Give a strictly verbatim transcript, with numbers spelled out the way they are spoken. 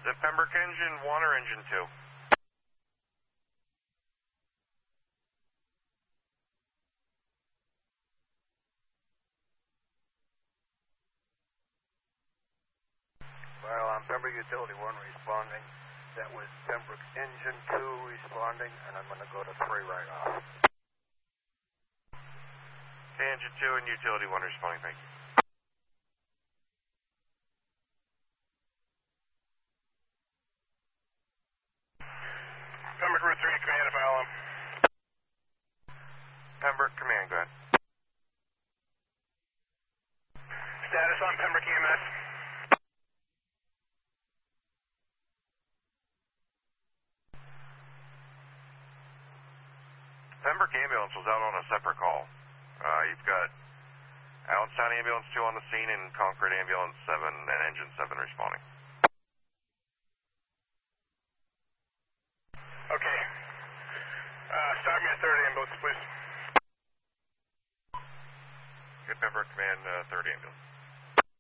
Is it Pembroke engine one or engine two? Well, I'm Pembroke Utility one responding. That was Pembroke engine two responding, and I'm going to go to three right off. Okay, engine two and utility one responding, thank you. Pembroke Route three, command if I L M. Pembroke command, go ahead. Status on Pembroke E M S. Pembroke ambulance was out on a separate call. Uh, you've got Allenstown ambulance two on the scene and Concord ambulance seven and engine seven responding. Okay. Uh, start me a third ambulance, please. Good Pembroke command, uh, third ambulance.